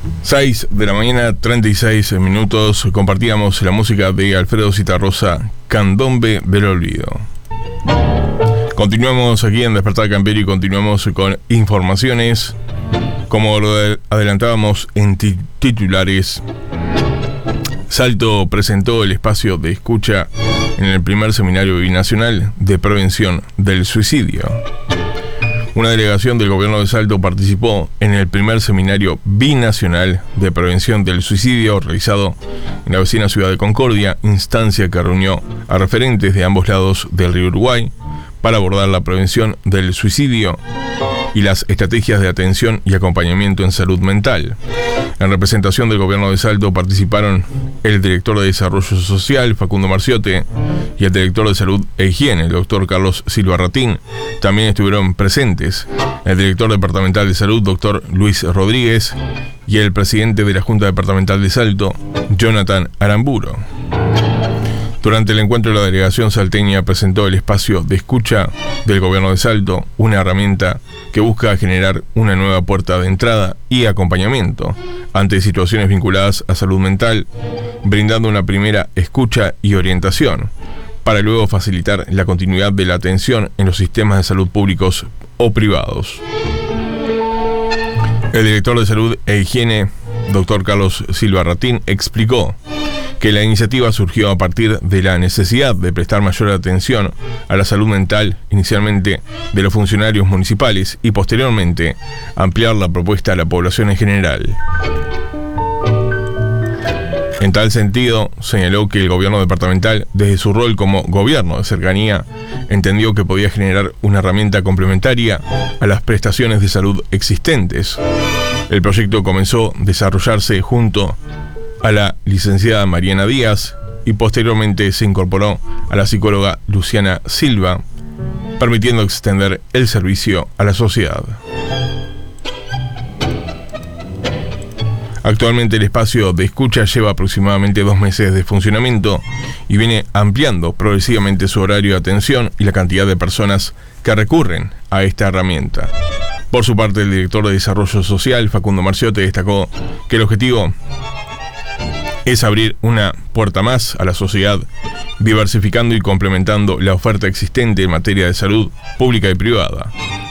6 de la mañana, 36 minutos. Compartíamos la música de Alfredo Zitarrosa, Candombe del Olvido. Continuamos aquí en Despertar Campeiro y continuamos con informaciones. Como lo adelantábamos en titulares, Salto presentó el espacio de escucha en el primer seminario binacional de prevención del suicidio. Una delegación del gobierno de Salto participó en el primer seminario binacional de prevención del suicidio realizado en la vecina ciudad de Concordia, instancia que reunió a referentes de ambos lados del río Uruguay para abordar la prevención del suicidio y las estrategias de atención y acompañamiento en salud mental. En representación del gobierno de Salto participaron el director de Desarrollo Social, Facundo Marciote, y el director de Salud e Higiene, el doctor Carlos Silva Ratín. También estuvieron presentes el director departamental de Salud, doctor Luis Rodríguez, y el presidente de la Junta Departamental de Salto, Jonathan Aramburo. Durante el encuentro, la delegación salteña presentó el espacio de escucha del gobierno de Salto, una herramienta que busca generar una nueva puerta de entrada y acompañamiento ante situaciones vinculadas a salud mental, brindando una primera escucha y orientación, para luego facilitar la continuidad de la atención en los sistemas de salud públicos o privados. El director de Salud e Higiene, doctor Carlos Silva Ratín, explicó que la iniciativa surgió a partir de la necesidad de prestar mayor atención a la salud mental, inicialmente de los funcionarios municipales, y posteriormente ampliar la propuesta a la población en general. En tal sentido, señaló que el gobierno departamental, desde su rol como gobierno de cercanía, entendió que podía generar una herramienta complementaria a las prestaciones de salud existentes. El proyecto comenzó a desarrollarse junto a la licenciada Mariana Díaz y posteriormente se incorporó a la psicóloga Luciana Silva, permitiendo extender el servicio a la sociedad. Actualmente el espacio de escucha lleva aproximadamente 2 meses de funcionamiento y viene ampliando progresivamente su horario de atención y la cantidad de personas que recurren a esta herramienta. Por su parte, el director de Desarrollo Social, Facundo Marciote, destacó que el objetivo es abrir una puerta más a la sociedad, diversificando y complementando la oferta existente en materia de salud pública y privada.